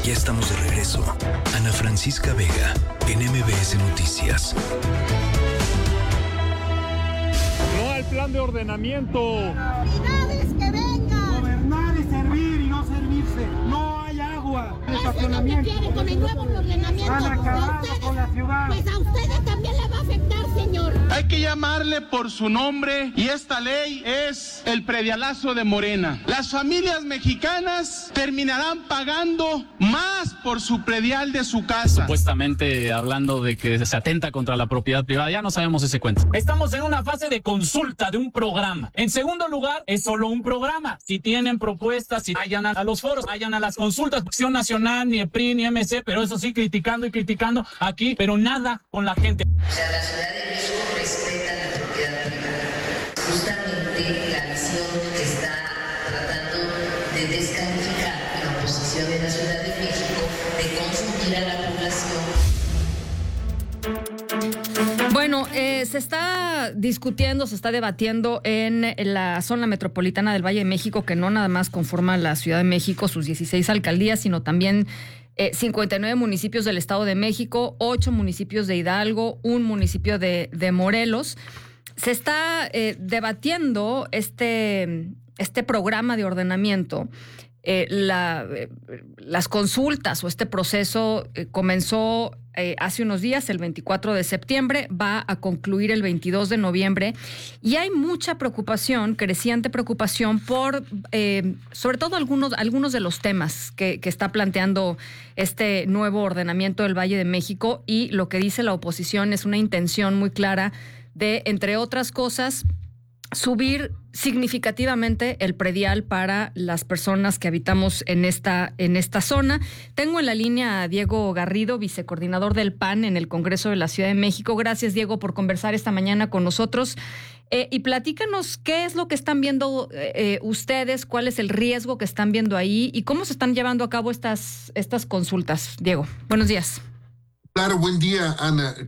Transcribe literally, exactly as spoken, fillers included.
Ya estamos de regreso. Ana Francisca Vega, en M B S Noticias. No al plan de ordenamiento. ¡Prioridades que vengan! Gobernar y servir y no servirse. No hay agua. Eso es lo que quieren con el nuevo ordenamiento. Han acabado con la ciudad. Pues a ustedes también les va a afectar, señor. Hay que llamarle por su nombre y esta ley es el predialazo de Morena. Las familias mexicanas terminarán pagando más por su predial de su casa. Supuestamente hablando de que se atenta contra la propiedad privada, ya no sabemos ese cuento. Estamos en una fase de consulta de un programa. En segundo lugar, es solo un programa. Si tienen propuestas, si vayan a, a los foros, vayan a las consultas, Acción Nacional, ni E P R I, ni M C, pero eso sí, criticando y criticando aquí, pero nada con la gente. O sea, la Ciudad de México respeta la propiedad privada. Justamente la visión que está tratando de descalificar la oposición de la Ciudad de México, de confundir a la población. Bueno, eh, se está discutiendo, se está debatiendo en la zona metropolitana del Valle de México, que no nada más conforma la Ciudad de México, sus dieciséis alcaldías, sino también eh, cincuenta y nueve municipios del Estado de México, ocho municipios de Hidalgo, un municipio de, de Morelos. Se está eh, debatiendo este, este programa de ordenamiento. Eh, la, eh, las consultas o este proceso eh, comenzó eh, hace unos días, el veinticuatro de septiembre, va a concluir el veintidós de noviembre y hay mucha preocupación, creciente preocupación por, eh, sobre todo algunos, algunos de los temas que, que está planteando este nuevo ordenamiento del Valle de México, y lo que dice la oposición es una intención muy clara de, entre otras cosas, subir significativamente el predial para las personas que habitamos en esta, en esta zona. Tengo en la línea a Diego Garrido, vicecoordinador del P A N en el Congreso de la Ciudad de México. Gracias, Diego, por conversar esta mañana con nosotros. Eh, y platícanos qué es lo que están viendo eh, ustedes, cuál es el riesgo que están viendo ahí y cómo se están llevando a cabo estas, estas consultas. Diego, buenos días. Claro, buen día, Ana.